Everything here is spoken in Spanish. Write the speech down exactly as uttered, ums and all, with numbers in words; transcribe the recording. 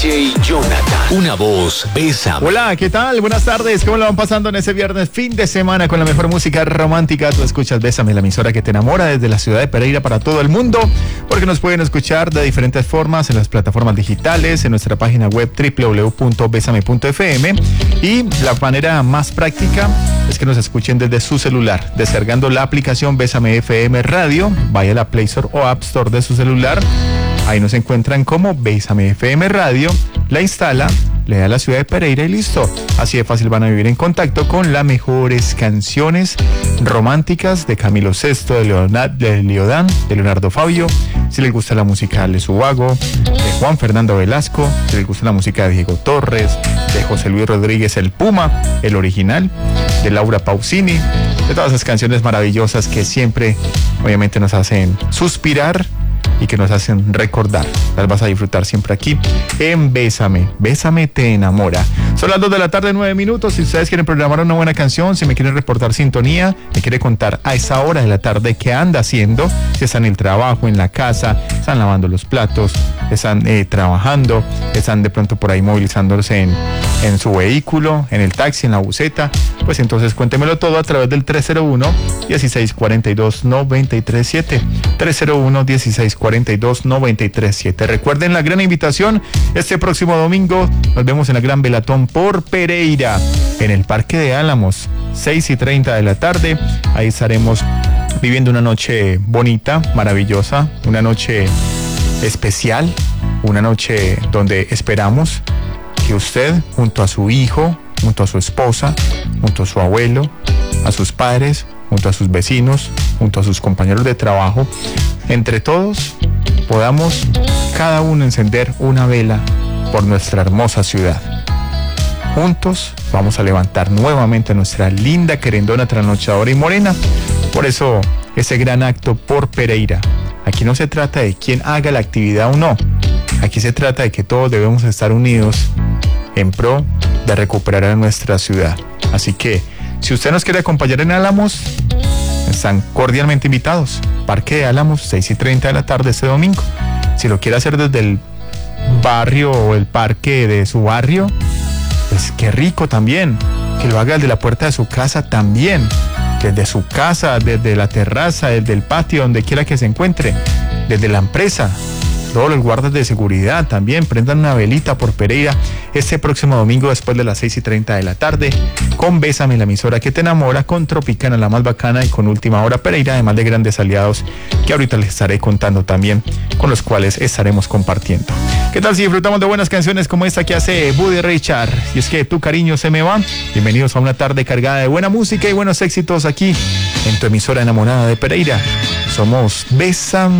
J Jonathan. Una voz, Bésame. Hola, ¿qué tal? Buenas tardes. ¿Cómo lo van pasando en ese viernes, fin de semana, con la mejor música romántica? Tú escuchas Bésame, la emisora que te enamora, desde la ciudad de Pereira para todo el mundo, porque nos pueden escuchar de diferentes formas en las plataformas digitales, en nuestra página web doble u doble u doble u punto besame punto efe eme, y la manera más práctica es que nos escuchen desde su celular, descargando la aplicación Bésame F M Radio. Vaya a la Play Store o App Store de su celular. Ahí nos encuentran como Bésame F M Radio, la instala, le da a la ciudad de Pereira y listo. Así de fácil van a vivir en contacto con las mejores canciones románticas de Camilo Sesto, de, Leonard, de Leodán, de Leonardo Fabio. Si les gusta la música de Subago, de Juan Fernando Velasco, si les gusta la música de Diego Torres, de José Luis Rodríguez el Puma, el original, de Laura Pausini, de todas esas canciones maravillosas que siempre obviamente nos hacen suspirar y que nos hacen recordar. Las vas a disfrutar siempre aquí en Bésame. Bésame te enamora. Son las dos de la tarde, nueve minutos. Si ustedes quieren programar una buena canción, si me quieren reportar sintonía, me quiere contar a esa hora de la tarde qué anda haciendo, si están en el trabajo, en la casa, están lavando los platos, están eh, trabajando, están de pronto por ahí movilizándose en, en su vehículo, en el taxi, en la buseta, pues entonces cuéntemelo todo a través del tres cero uno, dieciséis cuarenta y dos, noventa y tres siete. tres cero uno, dieciséis cuarenta y dos, noventa y tres siete. Recuerden la gran invitación este próximo domingo. Nos vemos en la gran velatón por Pereira, en el Parque de Álamos, seis y treinta de la tarde. Ahí estaremos viviendo una noche bonita, maravillosa, una noche especial, una noche donde esperamos que usted, junto a su hijo, junto a su esposa, junto a su abuelo, a sus padres, junto a sus vecinos, junto a sus compañeros de trabajo, entre todos podamos cada uno encender una vela por nuestra hermosa ciudad. Juntos vamos a levantar nuevamente nuestra linda, querendona, trasnochadora y morena. Por eso ese gran acto por Pereira. Aquí no se trata de quién haga la actividad o no. Aquí se trata de que todos debemos estar unidos en pro de recuperar a nuestra ciudad. Así que si usted nos quiere acompañar en Álamos, están cordialmente invitados. Parque de Álamos, seis y treinta de la tarde este domingo. Si lo quiere hacer desde el barrio o el parque de su barrio, pues qué rico también. Que lo haga desde la puerta de su casa también. Desde su casa, desde la terraza, desde el patio, donde quiera que se encuentre. Desde la empresa. Todos los guardas de seguridad también prendan una velita por Pereira este próximo domingo después de las seis y treinta de la tarde, con Bésame, la emisora que te enamora, con Tropicana, la más bacana, y con Última Hora Pereira, además de grandes aliados que ahorita les estaré contando también, con los cuales estaremos compartiendo. ¿Qué tal si disfrutamos de buenas canciones como esta que hace Buddy Richard? Y es que tu cariño se me va. Bienvenidos a una tarde cargada de buena música y buenos éxitos aquí en tu emisora enamorada de Pereira. Somos Bésame.